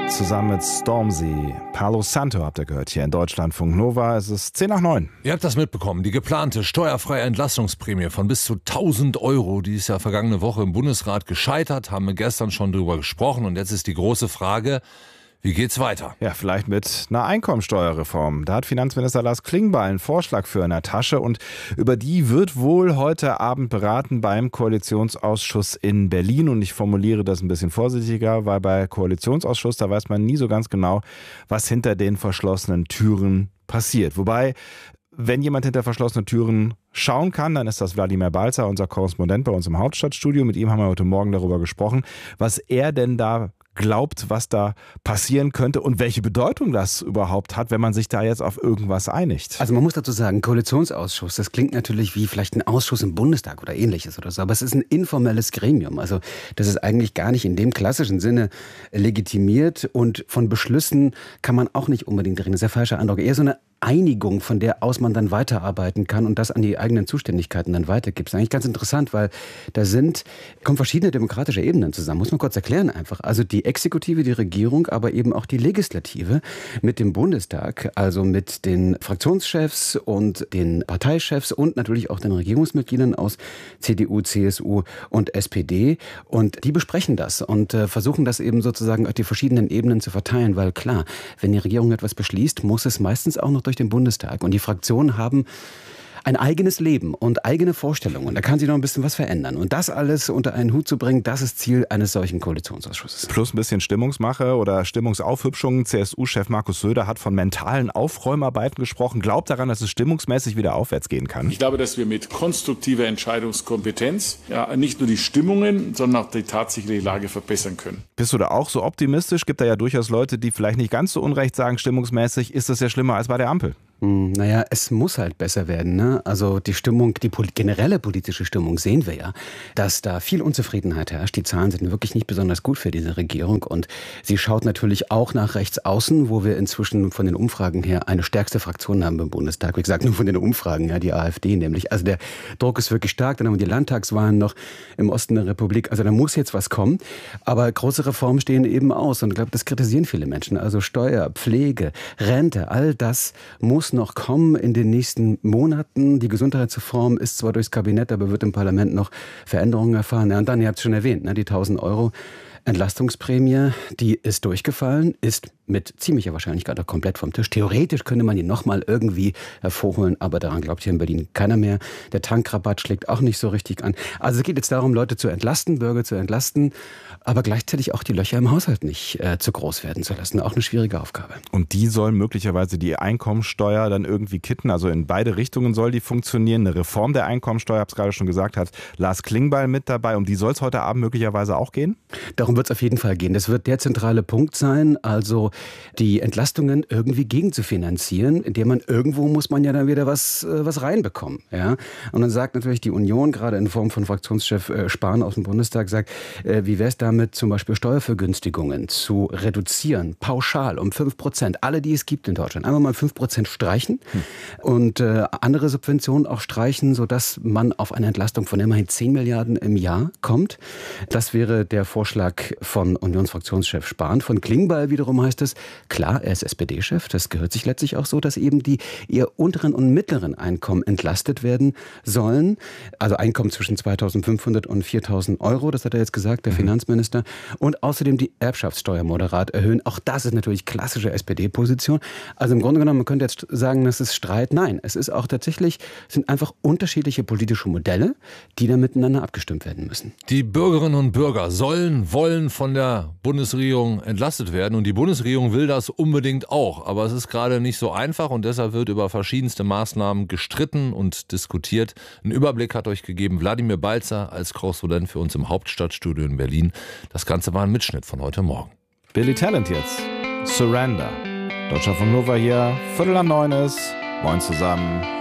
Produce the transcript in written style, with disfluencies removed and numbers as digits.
zusammen mit Stormzy. Palo Santo habt ihr gehört hier in Deutschlandfunk Nova. Es ist 10:09. Ihr habt das mitbekommen. Die geplante steuerfreie Entlastungsprämie von bis zu 1.000 Euro, die ist ja vergangene Woche im Bundesrat gescheitert, haben wir gestern schon drüber gesprochen. Und jetzt ist die große Frage, wie geht's weiter? Ja, vielleicht mit einer Einkommensteuerreform. Da hat Finanzminister Lars Klingbeil einen Vorschlag für in der Tasche und über die wird wohl heute Abend beraten beim Koalitionsausschuss in Berlin. Und ich formuliere das ein bisschen vorsichtiger, weil bei Koalitionsausschuss, da weiß man nie so ganz genau, was hinter den verschlossenen Türen passiert. Wobei, wenn jemand hinter verschlossene Türen schauen kann, dann ist das Wladimir Balzer, unser Korrespondent bei uns im Hauptstadtstudio. Mit ihm haben wir heute Morgen darüber gesprochen, was er denn da glaubt, was da passieren könnte und welche Bedeutung das überhaupt hat, wenn man sich da jetzt auf irgendwas einigt. Also man muss dazu sagen, Koalitionsausschuss, das klingt natürlich wie vielleicht ein Ausschuss im Bundestag oder ähnliches oder so, aber es ist ein informelles Gremium. Also das ist eigentlich gar nicht in dem klassischen Sinne legitimiert und von Beschlüssen kann man auch nicht unbedingt reden. Das ist der falsche Eindruck. Eher so eine Einigung, von der aus man dann weiterarbeiten kann und das an die eigenen Zuständigkeiten dann weitergibt. Das ist eigentlich ganz interessant, weil da kommen verschiedene demokratische Ebenen zusammen. Muss man kurz erklären einfach. Also die Exekutive, die Regierung, aber eben auch die Legislative mit dem Bundestag, also mit den Fraktionschefs und den Parteichefs und natürlich auch den Regierungsmitgliedern aus CDU, CSU und SPD. Und die besprechen das und versuchen das eben sozusagen auf die verschiedenen Ebenen zu verteilen, weil klar, wenn die Regierung etwas beschließt, muss es meistens auch noch durch den Bundestag. Und die Fraktionen haben ein eigenes Leben und eigene Vorstellungen. Da kann sich noch ein bisschen was verändern. Und das alles unter einen Hut zu bringen, das ist Ziel eines solchen Koalitionsausschusses. Plus ein bisschen Stimmungsmache oder Stimmungsaufhübschung. CSU-Chef Markus Söder hat von mentalen Aufräumarbeiten gesprochen. Glaubt daran, dass es stimmungsmäßig wieder aufwärts gehen kann? Ich glaube, dass wir mit konstruktiver Entscheidungskompetenz nicht nur die Stimmungen, sondern auch die tatsächliche Lage verbessern können. Bist du da auch so optimistisch? Gibt da ja durchaus Leute, die vielleicht nicht ganz so unrecht sagen, stimmungsmäßig ist das ja schlimmer als bei der Ampel. Naja, es muss halt besser werden, ne? Also die Stimmung, die generelle politische Stimmung sehen wir ja, dass da viel Unzufriedenheit herrscht. Die Zahlen sind wirklich nicht besonders gut für diese Regierung und sie schaut natürlich auch nach rechts außen, wo wir inzwischen von den Umfragen her eine stärkste Fraktion haben im Bundestag. Wie gesagt, nur von den Umfragen, ja, die AfD nämlich. Also der Druck ist wirklich stark. Dann haben wir die Landtagswahlen noch im Osten der Republik. Also da muss jetzt was kommen. Aber große Reformen stehen eben aus und ich glaube, das kritisieren viele Menschen. Also Steuer, Pflege, Rente, all das muss noch kommen in den nächsten Monaten. Die Gesundheitsreform ist zwar durchs Kabinett, aber wird im Parlament noch Veränderungen erfahren. Ja, und dann, ihr habt es schon erwähnt, ne, die 1.000 Euro Entlastungsprämie, die ist durchgefallen, ist mit ziemlicher Wahrscheinlichkeit auch komplett vom Tisch. Theoretisch könnte man ihn nochmal irgendwie hervorholen, aber daran glaubt hier in Berlin keiner mehr. Der Tankrabatt schlägt auch nicht so richtig an. Also es geht jetzt darum, Leute zu entlasten, Bürger zu entlasten, aber gleichzeitig auch die Löcher im Haushalt nicht zu groß werden zu lassen. Auch eine schwierige Aufgabe. Und die soll möglicherweise die Einkommensteuer dann irgendwie kitten. Also in beide Richtungen soll die funktionieren. Eine Reform der Einkommensteuer, habe es gerade schon gesagt, hat Lars Klingbeil mit dabei. Um die soll es heute Abend möglicherweise auch gehen? Darum wird es auf jeden Fall gehen. Das wird der zentrale Punkt sein, also die Entlastungen irgendwie gegenzufinanzieren, indem man irgendwo muss man ja dann wieder was reinbekommen. Ja? Und dann sagt natürlich die Union, gerade in Form von Fraktionschef Spahn aus dem Bundestag, sagt, wie wäre es damit, zum Beispiel Steuervergünstigungen zu reduzieren, pauschal um 5%. Alle, die es gibt in Deutschland, einfach mal 5% streichen und andere Subventionen auch streichen, sodass man auf eine Entlastung von immerhin 10 Milliarden im Jahr kommt. Das wäre der Vorschlag von Unionsfraktionschef Spahn. Von Klingbeil wiederum heißt es, klar, er ist SPD-Chef, das gehört sich letztlich auch so, dass eben die eher unteren und mittleren Einkommen entlastet werden sollen. Also Einkommen zwischen 2.500 und 4.000 Euro, das hat er jetzt gesagt, der Finanzminister. Und außerdem die Erbschaftssteuer moderat erhöhen. Auch das ist natürlich klassische SPD-Position. Also im Grunde genommen, man könnte jetzt sagen, das ist Streit. Nein, es ist auch tatsächlich, es sind einfach unterschiedliche politische Modelle, die dann miteinander abgestimmt werden müssen. Die Bürgerinnen und Bürger wollen von der Bundesregierung entlastet werden und die Bundesregierung will das unbedingt auch. Aber es ist gerade nicht so einfach und deshalb wird über verschiedenste Maßnahmen gestritten und diskutiert. Einen Überblick hat euch gegeben Wladimir Balzer als Korrespondent für uns im Hauptstadtstudio in Berlin. Das Ganze war ein Mitschnitt von heute Morgen. Billy Talent jetzt. Surrender. Deutschlandfunk Nova hier. 8:45 ist. Moin zusammen.